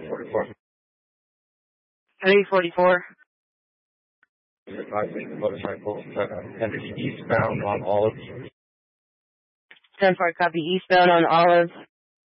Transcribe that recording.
44. 344. Motorcycle, Henry eastbound on Olive. 10-4, copy, eastbound on Olive.